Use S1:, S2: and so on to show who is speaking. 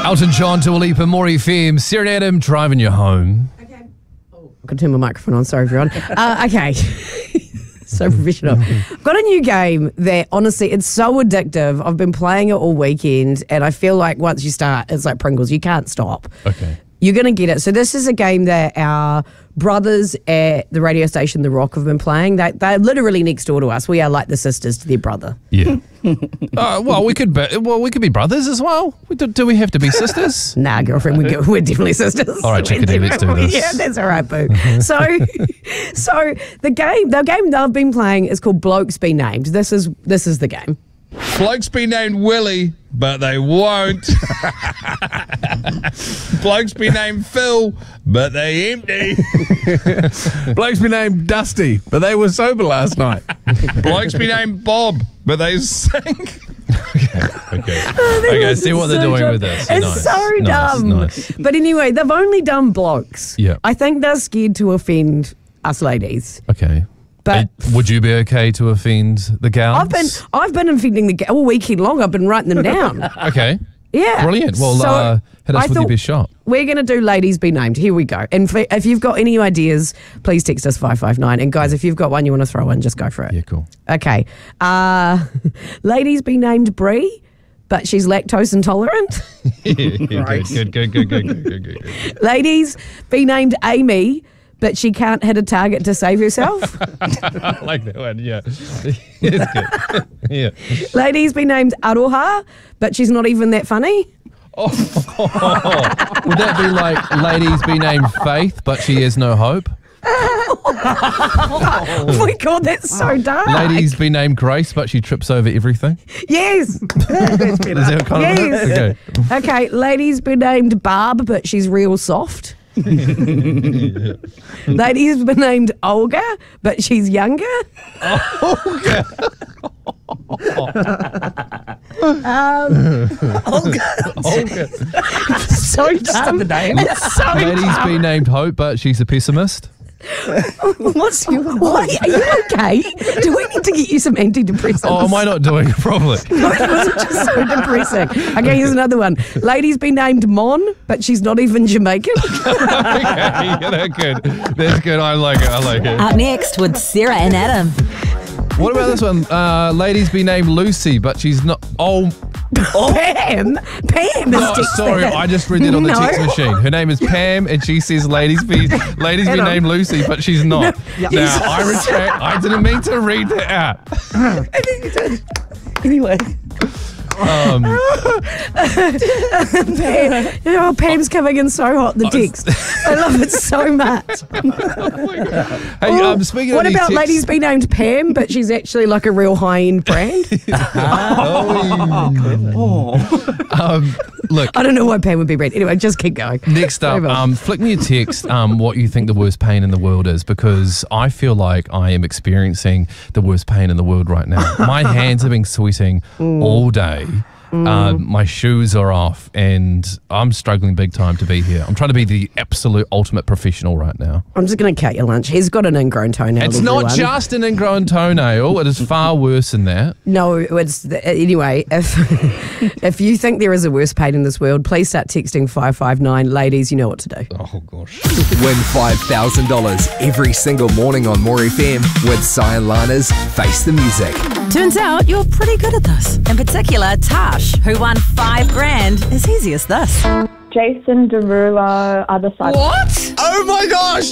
S1: Elton John, Dua Lipa, More FM, Sarah and Adam driving you home.
S2: Okay. Oh, I could turn my microphone on. Sorry, everyone. Okay. So professional. I've got a new game that, honestly, it's so addictive. I've been playing it all weekend, and I feel like once you start, it's like Pringles. You can't stop.
S1: Okay.
S2: You're going to get it. So this is a game that our brothers at the radio station The Rock have been playing. They're literally next door to us. We are like the sisters to their brother.
S1: Yeah. Well, we could be brothers as well. Do we have to be sisters?
S2: Nah, girlfriend, we're definitely sisters.
S1: All right, chickadee, let's do this.
S2: Yeah, that's all right, boo. So the game they've been playing is called Blokes Be Named. This is the game.
S3: Blokes be named Willie, but they won't. Blokes be named Phil, but they empty.
S4: Blokes be named Dusty, but they were sober last night.
S3: Blokes be named Bob, but they sink.
S1: Okay, see what they're doing with this.
S2: It's
S1: Nice.
S2: so dumb.
S1: Nice.
S2: But anyway, they've only done blokes.
S1: Yeah.
S2: I think they're scared to offend us ladies.
S1: Okay.
S2: But
S1: would you be okay to offend the gals?
S2: I've been offending the all weekend long. I've been writing them down.
S1: Okay.
S2: Yeah.
S1: Brilliant. Well,
S2: So
S1: hit us with your best shot.
S2: We're going to do Ladies Be Named. Here we go. And if you've got any ideas, please text us 559. And guys, if you've got one you want to throw in, just go for it.
S1: Yeah, cool.
S2: Okay. Ladies Be Named Brie, but she's lactose intolerant.
S1: Good.
S2: Ladies Be Named Amy, but she can't hit a target to save herself.
S1: I like that one, yeah. It's good. Yeah.
S2: Ladies Be Named Aroha, but she's not even that funny.
S1: Would that be like Ladies Be Named Faith, but she has no hope?
S2: Oh my God, that's so dark.
S1: Ladies Be Named Grace, but she trips over everything?
S2: Yes.
S1: Is that kind of
S2: Yes.
S1: it? Okay.
S2: Okay, ladies be named Barb, but she's real soft. Ladies be named Olga, but she's younger.
S1: Olga.
S2: Olga. So dumb. It's so
S1: Ladies
S2: dumb.
S1: Be Named Hope, but she's a pessimist?
S2: What's your? Why are you okay? Do we need to get you some antidepressants?
S1: Oh, am I not doing it properly?
S2: No, it was just so depressing. Okay, here's another one. Ladies be named Mon, but she's not even Jamaican.
S1: Okay, yeah, that's good. That's good. I like it.
S5: Up next with Sarah and Adam.
S1: What about this one? Ladies Be Named Lucy, but she's not.
S2: Pam is
S1: Sorry, I just read it on the
S2: No.
S1: text machine. Her name is Pam, and she says ladies be named Lucy, but she's not. Now, I retract. I didn't mean to read that out.
S2: I think you did. Anyway. Pam's coming in so hot, the text. I love it so much.
S1: Hey, speaking
S2: What
S1: of these
S2: about
S1: texts,
S2: ladies be named Pam, but she's actually like a real high-end brand?
S1: Look,
S2: I don't know why Pam would be brand. Anyway, just keep going.
S1: next up,
S2: Move on.
S1: flick me a text what you think the worst pain in the world is, because I feel like I am experiencing the worst pain in the world right now. My hands have been sweating all day. My shoes are off, and I'm struggling big time to be here. I'm trying to be the absolute ultimate professional right now.
S2: I'm just going to cut your lunch. He's got an ingrown toenail.
S1: It's not
S2: everyone.
S1: just an ingrown toenail. It is far worse than that.
S2: No, anyway, if you think there is a worse pain in this world, please start texting 559. Ladies, you know what to do.
S1: Oh, gosh.
S6: Win $5,000 every single morning on More FM with Cyan Lana's Face the Music.
S5: Turns out you're pretty good at this. In particular, Tash, who won $5,000 as easy as this.
S7: Jason Derulo, other side.
S1: Oh, my gosh.